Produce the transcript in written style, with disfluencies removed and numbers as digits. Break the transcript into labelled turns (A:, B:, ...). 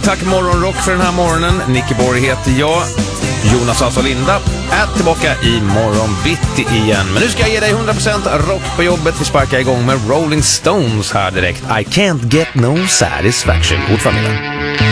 A: tack Morgonrock för den här morgonen. Nicky Borg heter jag. Jonas och Linda är tillbaka i morgon bitti igen. Men nu ska jag ge dig 100% rock på jobbet. Vi sparkar igång med Rolling Stones här direkt. I can't get no satisfaction. God familjen.